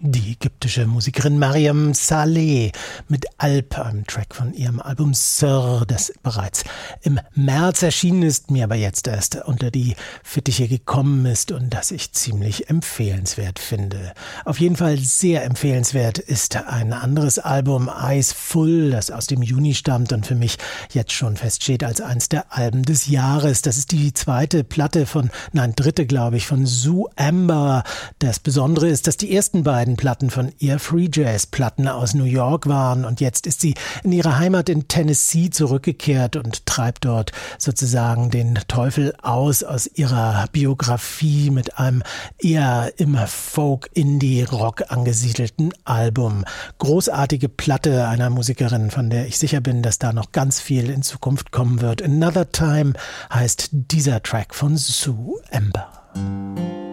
Die ägyptische Musikerin Mariam Saleh mit Alp, einem Track von ihrem Album Sir, das bereits im März erschienen ist, mir aber jetzt erst unter die Fittiche gekommen ist und das ich ziemlich empfehlenswert finde. Auf jeden Fall sehr empfehlenswert ist ein anderes Album, Eyes Full, das aus dem Juni stammt und für mich jetzt schon feststeht als eins der Alben des Jahres. Das ist die dritte, glaube ich, von Sue Amber. Das Besondere ist, dass die ersten beiden Platten von ihr Free Jazz Platten aus New York waren und jetzt ist sie in ihre Heimat in Tennessee zurückgekehrt und treibt dort sozusagen den Teufel aus ihrer Biografie mit einem eher im Folk-Indie-Rock angesiedelten Album. Großartige Platte einer Musikerin, von der ich sicher bin, dass da noch ganz viel in Zukunft kommen wird. Another Time heißt dieser Track von Sue Amber.